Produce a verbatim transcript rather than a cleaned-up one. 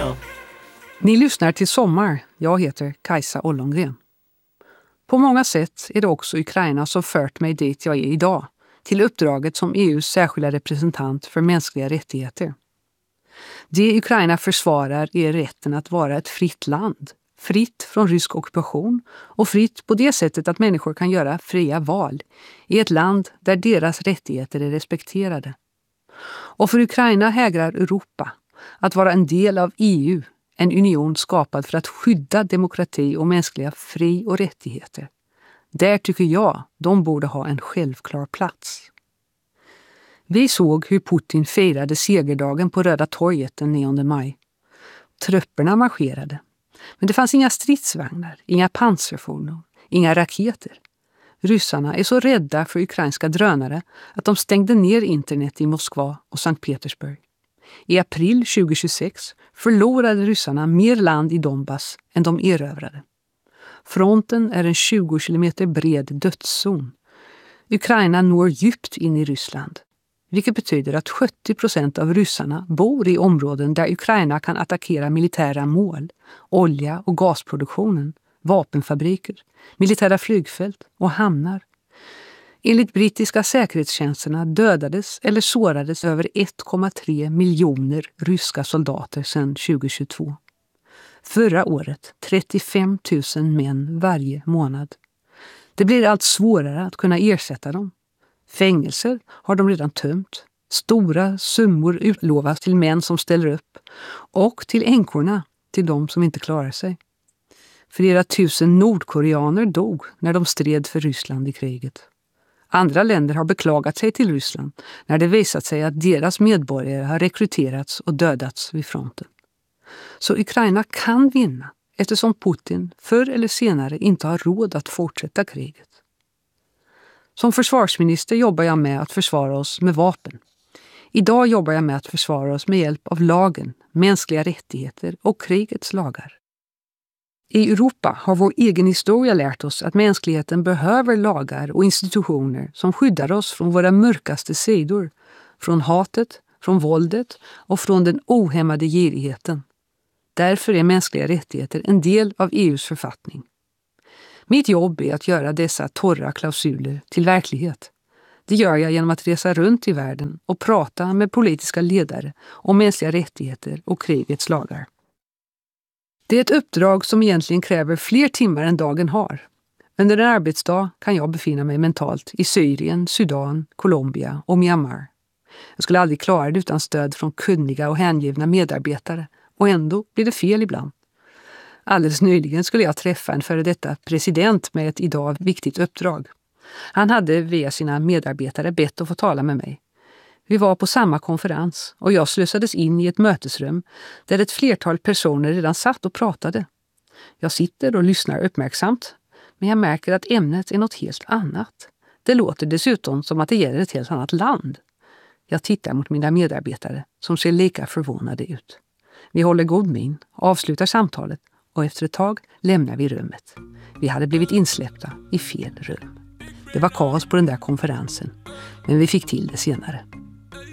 Radio. Ni lyssnar till Sommar. Jag heter Kajsa Ollongren. På många sätt är det också Ukraina som fört mig dit jag är idag, till uppdraget som E U:s särskilda representant för mänskliga rättigheter. Det Ukraina försvarar är rätten att vara ett fritt land, fritt från rysk ockupation och fritt på det sättet att människor kan göra fria val i ett land där deras rättigheter är respekterade. Och för Ukraina hägrar Europa att vara en del av E U, en union skapad för att skydda demokrati och mänskliga fri- och rättigheter. Där tycker jag de borde ha en självklar plats. Vi såg hur Putin firade segerdagen på Röda torget den nionde maj. Trupperna marscherade. Men det fanns inga stridsvagnar, inga pansarfordon, inga raketer. Ryssarna är så rädda för ukrainska drönare att de stängde ner internet i Moskva och Sankt Petersburg. I april tjugohundratjugosex förlorade ryssarna mer land i Donbass än de erövrade. Fronten är en tjugo kilometer bred dödszon. Ukraina når djupt in i Ryssland, vilket betyder att sjuttio procent av ryssarna bor i områden där Ukraina kan attackera militära mål, olja- och gasproduktionen, vapenfabriker, militära flygfält och hamnar. Enligt brittiska säkerhetstjänsterna dödades eller sårades över ett komma tre miljoner ryska soldater sedan tjugohundratjugotvå. Förra året trettiofem tusen män varje månad. Det blir allt svårare att kunna ersätta dem. Fängelser har de redan tömt. Stora summor utlovas till män som ställer upp och till änkorna, till de som inte klarar sig. Flera tusen nordkoreaner dog när de stred för Ryssland i kriget. Andra länder har beklagat sig till Ryssland när det visat sig att deras medborgare har rekryterats och dödats vid fronten. Så Ukraina kan vinna eftersom Putin förr eller senare inte har råd att fortsätta kriget. Som försvarsminister jobbar jag med att försvara oss med vapen. Idag jobbar jag med att försvara oss med hjälp av lagen, mänskliga rättigheter och krigets lagar. I Europa har vår egen historia lärt oss att mänskligheten behöver lagar och institutioner som skyddar oss från våra mörkaste sidor, från hatet, från våldet och från den ohämmade girigheten. Därför är mänskliga rättigheter en del av E U:s författning. Mitt jobb är att göra dessa torra klausuler till verklighet. Det gör jag genom att resa runt i världen och prata med politiska ledare om mänskliga rättigheter och krigets lagar. Det är ett uppdrag som egentligen kräver fler timmar än dagen har. Under en arbetsdag kan jag befinna mig mentalt i Syrien, Sudan, Colombia och Myanmar. Jag skulle aldrig klara det utan stöd från kunniga och hängivna medarbetare, och ändå blir det fel ibland. Alldeles nyligen skulle jag träffa en före detta president med ett idag viktigt uppdrag. Han hade via sina medarbetare bett att få tala med mig. Vi var på samma konferens och jag slösades in i ett mötesrum där ett flertal personer redan satt och pratade. Jag sitter och lyssnar uppmärksamt, men jag märker att ämnet är något helt annat. Det låter dessutom som att det gäller ett helt annat land. Jag tittar mot mina medarbetare som ser lika förvånade ut. Vi håller god min, avslutar samtalet och efter ett tag lämnar vi rummet. Vi hade blivit insläppta i fel rum. Det var kaos på den där konferensen, men vi fick till det senare.